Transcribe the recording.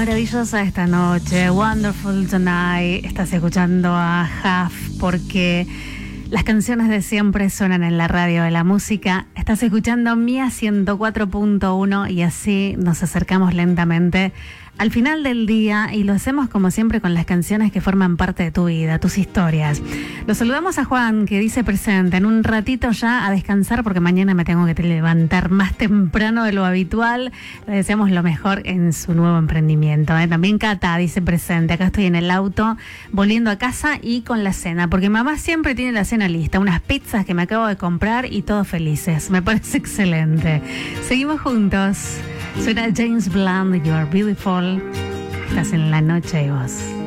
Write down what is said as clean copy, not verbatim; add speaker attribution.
Speaker 1: maravillosa esta noche, Wonderful Tonight. Estás escuchando a Huff porque las canciones de siempre suenan en la radio de la música. Estás escuchando Mía 104.1 y así nos acercamos lentamente al final del día y lo hacemos como siempre con las canciones que forman parte de tu vida, tus historias. Lo saludamos a Juan, que dice presente. En un ratito ya a descansar porque mañana me tengo que levantar más temprano de lo habitual. Le deseamos lo mejor en su nuevo emprendimiento. También Cata dice presente. Acá estoy en el auto volviendo a casa y con la cena, porque mamá siempre tiene la cena lista. Unas pizzas que me acabo de comprar y todos felices. Me parece excelente. Seguimos juntos. Suena James Blunt, You Are Beautiful. Estás en La Noche y Vos.